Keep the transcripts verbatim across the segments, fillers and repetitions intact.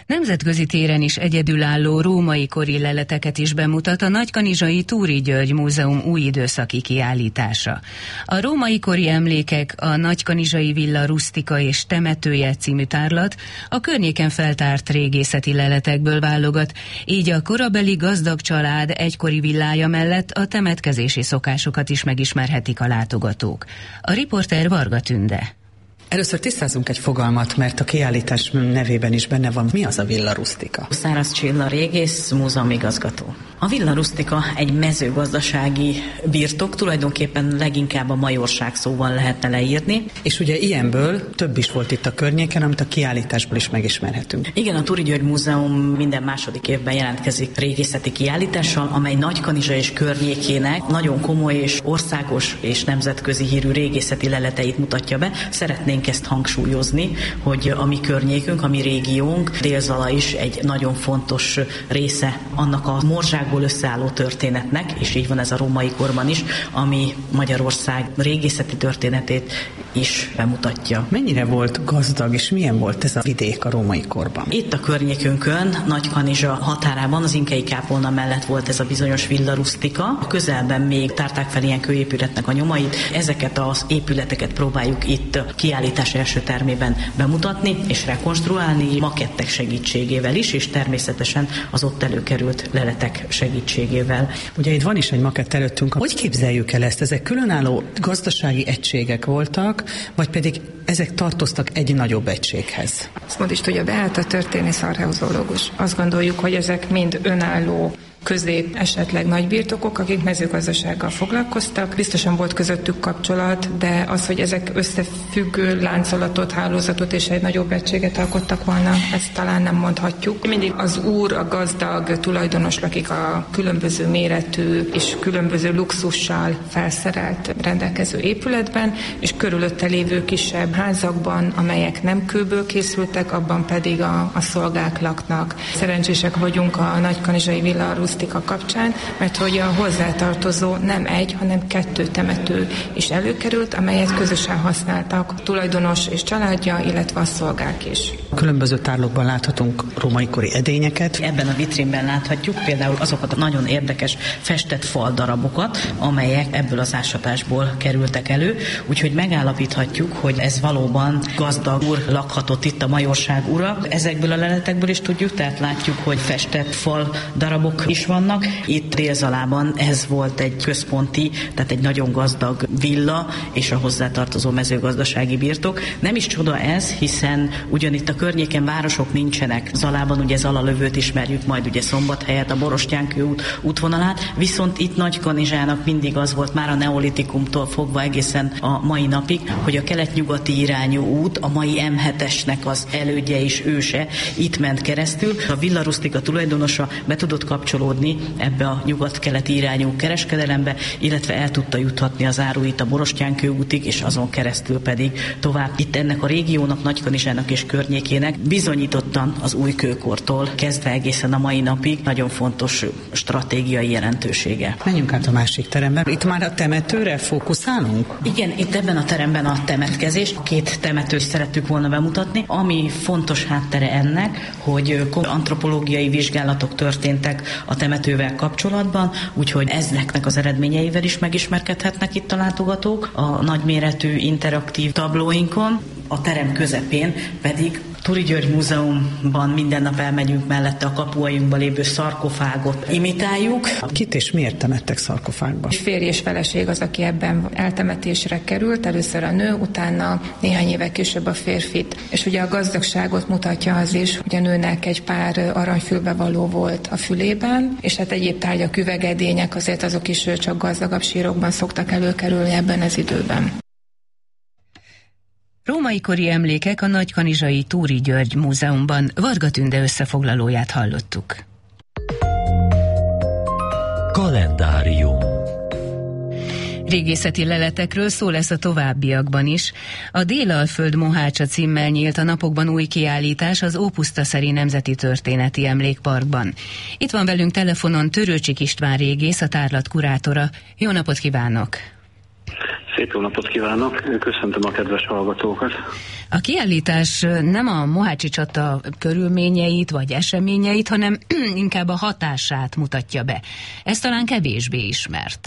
Nemzetközi téren is egyedülálló római kori leleteket is bemutat a Nagykanizsai Túri György Múzeum új időszaki kiállítása. A római kori emlékek, a Nagykanizsai Villa Rusztika és temetője című tárlat a környéken feltárt régészeti leletekből válogat, így a korabeli gazdag család egykori villája mellett a temetkezési szokásokat is megismerhetik a látogatók. A riporter Varga Tünde. Először tisztázunk egy fogalmat, mert a kiállítás nevében is benne van. Mi az a Villa Rusztika? Száraz Csilla régész, múzeumigazgató. A Villa Rusztika egy mezőgazdasági birtok, tulajdonképpen leginkább a majorság szóval lehetne leírni. És ugye ilyenből több is volt itt a környéken, amit a kiállításból is megismerhetünk. Igen, a Túri György Múzeum minden második évben jelentkezik régészeti kiállítással, amely Nagykanizsa és környékének nagyon komoly és országos és nemzetközi hírű régészeti leleteit mutatja be. Szeretnénk ezt hangsúlyozni, hogy a mi környékünk, a mi régiónk, Dél-Zala is egy nagyon fontos része annak a morzsákból összeálló történetnek, és így van ez a római korban is, ami Magyarország régészeti történetét is bemutatja. Mennyire volt gazdag, és milyen volt ez a vidék a római korban? Itt a környékünkön, Nagykanizsa határában, az Inkei kápolna mellett volt ez a bizonyos Villa Rusztika. A közelben még tárták fel ilyen kőépületnek a nyomait. Ezeket az épületeket próbáljuk itt kiállítás első termében bemutatni és rekonstruálni makettek segítségével is, és természetesen az ott előkerült leletek segítségével. Ugye itt van is egy makett előttünk. Hogy képzeljük el ezt? Ezek különálló gazdasági egységek voltak, vagy pedig ezek tartoztak egy nagyobb egységhez? Azt mond is tudja, beállt a történész archeozológus. Azt gondoljuk, hogy ezek mind önálló közép esetleg nagy birtokok, akik mezőgazdasággal foglalkoztak. Biztosan volt közöttük kapcsolat, de az, hogy ezek összefüggő láncolatot, hálózatot és egy nagyobb egységet alkottak volna, ezt talán nem mondhatjuk. Mindig az úr, a gazdag tulajdonos lakik a különböző méretű és különböző luxussal felszerelt rendelkező épületben, és körülötte lévő kisebb házakban, amelyek nem kőből készültek, abban pedig a, a szolgák laknak. Szerencsések vagyunk a Nagykanizsai Villa Rusztika kapcsán, mert hogy a hozzátartozó nem egy, hanem kettő temető is előkerült, amelyet közösen használtak a tulajdonos és családja, illetve a szolgák is. Különböző tárlókban láthatunk római kori edényeket. Ebben a vitrínben láthatjuk például azokat a nagyon érdekes festett faldarabokat, amelyek ebből az ásatásból kerültek elő, úgyhogy megállapíthatjuk, hogy ez valóban gazdag úr lakhatott itt, a majorság ura. Ezekből a leletekből is tudjuk, tehát látjuk, hogy festett faldarabok is vannak. Itt Dél-Zalában ez volt egy központi, tehát egy nagyon gazdag villa és a hozzátartozó mezőgazdasági birtok. Nem is csoda ez, hiszen ugyanitt a környéken városok nincsenek. Zalában ugye Zalalövőt ismerjük, majd ugye Szombathelyet, a Borostyánkő út útvonalát, viszont itt Nagykanizsának mindig az volt már a neolitikumtól fogva egészen a mai napig, hogy a kelet-nyugati irányú út, a mai em hetesnek az elődje és őse itt ment keresztül. A Villa Rusztika tulajdonosa be tudott kapcsolódni ebbe a nyugat-keleti irányú kereskedelembe, illetve el tudta juthatni az áruit a Borostyánkő útig, és azon keresztül pedig tovább. Itt ennek a régiónak, Nagykanizsának és környékének bizonyítottan az újkőkortól kezdve egészen a mai napig nagyon fontos stratégiai jelentősége. Menjünk át a másik teremben. Itt már a temetőre fókuszálunk? Igen, itt ebben a teremben a temetkezés. Két temetőt szerettük volna bemutatni. Ami fontos háttere ennek, hogy antropológiai vizsgálatok történtek a temetővel kapcsolatban, úgyhogy ezeknek az eredményeivel is megismerkedhetnek itt a látogatók a nagyméretű interaktív tablóinkon. A terem közepén pedig Túri György Múzeumban minden nap elmegyünk mellette a kapuainkba lévő szarkofágot imitáljuk. Kit és miért temettek szarkofágba? Férj és feleség az, aki ebben eltemetésre került, először a nő, utána néhány évek később a férfit. És ugye a gazdagságot mutatja az is, hogy a nőnek egy pár aranyfülbevaló volt a fülében, és hát egyéb tárgyak, üvegedények, azért azok is csak gazdagabb sírokban szoktak előkerülni ebben az időben. Római kori emlékek a Nagykanizsai Túri György Múzeumban. Varga Tünde összefoglalóját hallottuk. Kalendárium. Régészeti leletekről szó lesz a továbbiakban is. A Délalföld Mohácsa címmel nyílt a napokban új kiállítás az Ópusztaszeri Nemzeti Történeti Emlékparkban. Itt van velünk telefonon Törőcsik István régész, a tárlat kurátora. Jó napot kívánok! Szép jó napot kívánok, köszöntöm a kedves hallgatókat. A kiállítás nem a Mohácsi csata körülményeit vagy eseményeit, hanem inkább a hatását mutatja be. Ez talán kevésbé ismert.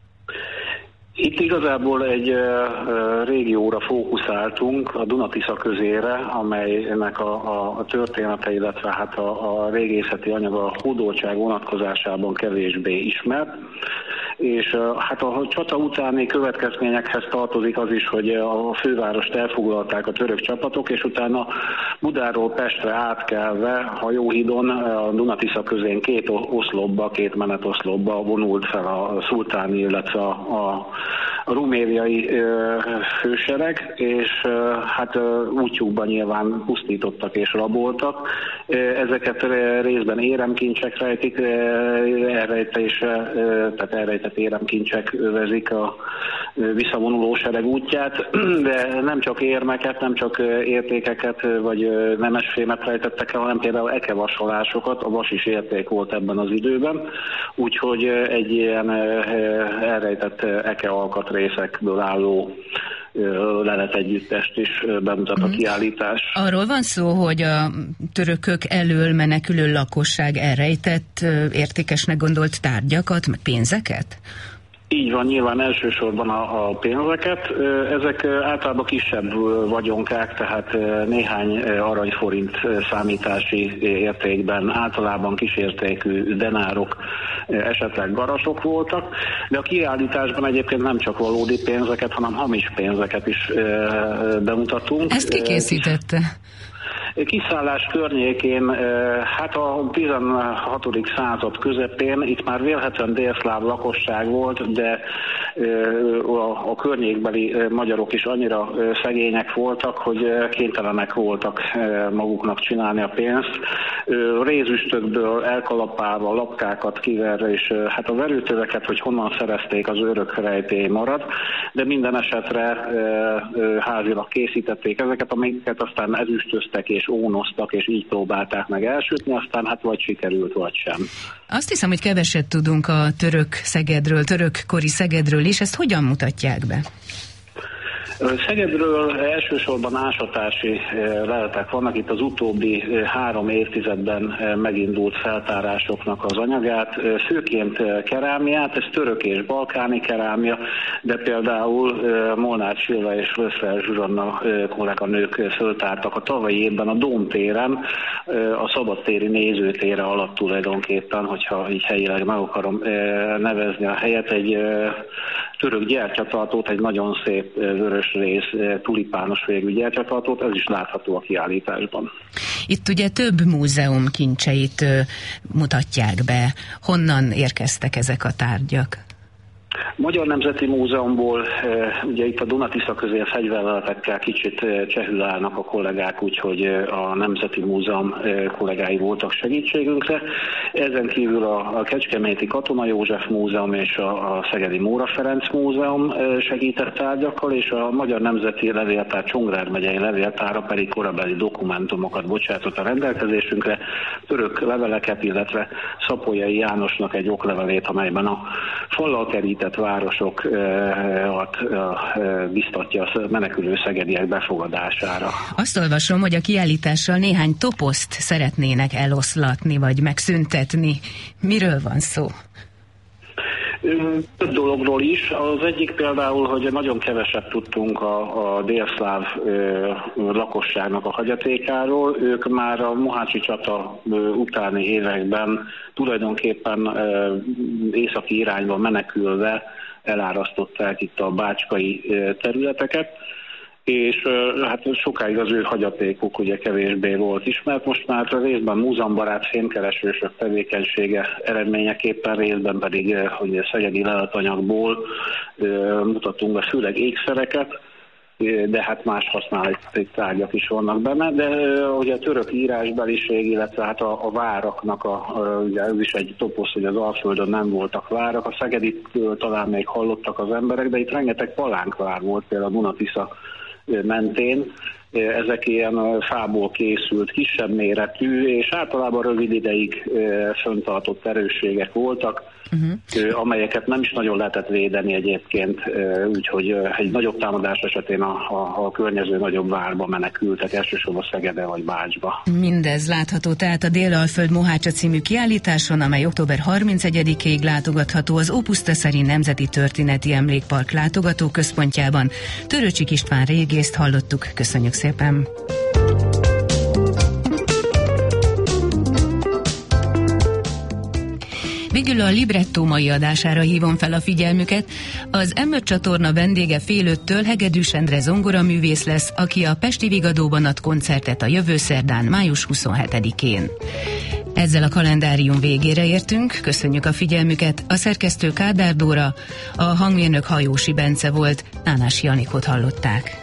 Itt igazából egy uh, régióra fókuszáltunk, a Duna-Tisza közére, amelynek a, a, a története, illetve hát a, a régészeti anyaga a hódoltság vonatkozásában kevésbé ismert. És hát a csata utáni következményekhez tartozik az is, hogy a fővárost elfoglalták a török csapatok, és utána Budáról Pestre átkelve hajóhídon a Duna-Tisza közén két oszlopba, két menetoszlopba vonult fel a szultáni, illetve a, a, a rumériai fősereg, és hát útjukban nyilván pusztítottak és raboltak. Ezeket részben éremkincsek rejtik, elrejtésre, tehát elrejtett éremkincsek övezik a visszavonuló sereg útját, de nem csak érmeket, nem csak értékeket vagy nemesfémet rejtettek el, hanem például ekevasolásokat, a vas is érték volt ebben az időben, úgyhogy egy ilyen elrejtett ekealkatrészekből álló leletegyüttest is bemutat a kiállítás. Arról van szó, hogy a törökök elől menekülő lakosság elrejtett értékesnek gondolt tárgyakat, meg pénzeket? Így van, nyilván elsősorban a, a pénzeket. Ezek általában kisebb vagyonkák, tehát néhány aranyforint számítási értékben, általában kisértékű denárok, esetleg garasok voltak, de a kiállításban egyébként nem csak valódi pénzeket, hanem hamis pénzeket is bemutatunk. Ezt ki készítette? Kiszállás környékén, hát a tizenhatodik század közepén itt már vélhetően délszláv lakosság volt, de a, a környékbeli magyarok is annyira szegények voltak, hogy kénytelenek voltak maguknak csinálni a pénzt. Rézüstökből elkalapálva, lapkákat kiverve, és hát a verőtöveket, hogy honnan szerezték, az örök rejtély marad, de minden esetre házilag készítették ezeket, amiket aztán ezüstöztek és ónoztak, és így próbálták meg elsütni, aztán hát vagy sikerült, vagy sem. Azt hiszem, hogy keveset tudunk a török Szegedről, török kori Szegedről is, ezt hogyan mutatják be? Szegedről elsősorban ásatási leletek vannak, itt az utóbbi három évtizedben megindult feltárásoknak az anyagát, főként kerámiát, ez török és balkáni kerámia, de például Molnár Silva és Löszler Zsuzsanna kolléganők föltártak a tavalyi évben a Dómtéren, a szabadtéri nézőtére alatt tulajdonképpen, hogyha így helyileg meg akarom nevezni a helyet, egy török gyertyatartót, egy nagyon szép vörös rész, tulipános végű gyertyatartót, ez is látható a kiállításban. Itt ugye több múzeum kincseit mutatják be. Honnan érkeztek ezek a tárgyak? Magyar Nemzeti Múzeumból, ugye itt a Duna-Tisza közé a fegyverletekkel kicsit csehül állnak a kollégák, úgyhogy a Nemzeti Múzeum kollégái voltak segítségünkre. Ezen kívül a Kecskeméti Katona József Múzeum és a Szegedi Móra Ferenc Múzeum segített tárgyakkal, és a Magyar Nemzeti Levéltár Csongrád megyei levéltára pedig korabeli dokumentumokat bocsátott a rendelkezésünkre, török leveleket, illetve Szapolyai Jánosnak egy oklevelét, amelyben a fallal kerített városokat biztatja a menekülő szegediek befogadására. Azt olvasom, hogy a kiállítással néhány toposzt szeretnének eloszlatni, vagy megszüntetni. Miről van szó? Több dologról is. Az egyik például, hogy nagyon keveset tudtunk a, a délszláv ö, lakosságnak a hagyatékáról. Ők már a Mohácsi csata ö, utáni években tulajdonképpen ö, északi irányba menekülve elárasztották itt a bácskai ö, területeket, és hát sokáig az ő hagyatékuk ugye kevésbé volt ismert. Most már részben múzeumbarát fémkeresősök tevékenysége eredményeképpen, részben pedig hogy a szegedi leletanyagból mutatunk be főleg ékszereket, de hát más használati tárgyak is vannak benne, de ugye a török írásbeliség, illetve hát a, a váraknak, a, a, ugye ez is egy toposz, hogy az Alföldön nem voltak várak, a Szegeditől talán még hallottak az emberek, de itt rengeteg palánkvár volt, például a Duna-Tisza mentén. Ezek ilyen fából készült, kisebb méretű, és általában rövid ideig föntartott erősségek voltak. uh-huh. amelyeket nem is nagyon lehetett védeni egyébként, úgyhogy egy nagyobb támadás esetén a, a, a környező nagyobb várba menekültek, elsősorban Szegede vagy Bácsba. Mindez látható tehát a Délalföld Mohácsa című kiállításon, amely október harmincegyedikéig látogatható az Opusztaszeri Nemzeti Történeti Emlékpark látogatóközpontjában. Törőcsik István régészt hallottuk, köszönjük szépen! Végül a Libretto mai adására hívom fel a figyelmüket. Az em öt csatorna vendége fél öttől Hegedűs Endre zongoraművész lesz, aki a Pesti Vigadóban ad koncertet a jövő szerdán, május huszonhetedikén. Ezzel a kalendárium végére értünk, köszönjük a figyelmüket. A szerkesztő Kádár Dóra, a hangmérnök Hajósi Bence volt, Nánási Anikót hallották.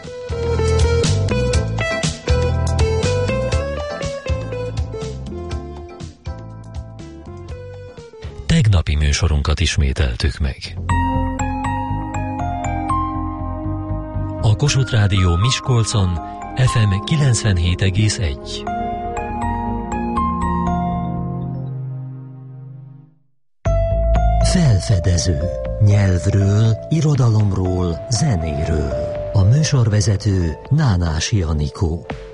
Tegnapi műsorunkat ismételtük meg. A Kossuth Rádió Miskolcon ef em kilencvenhét egész egy. Felfedező. Nyelvről, irodalomról, zenéről. A műsorvezető Nánási Anikó.